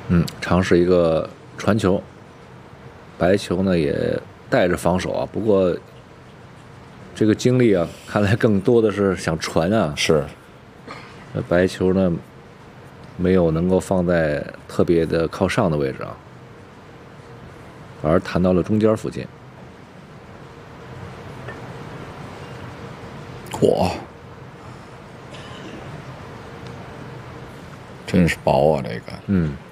尝试一个传球，白球呢也带着防守啊，不过这个精力啊，看来更多的是想传啊。 是， 白球呢没有能够放在特别的靠上的位置啊，反而弹到了中间附近。 嚯，真是薄啊，这个。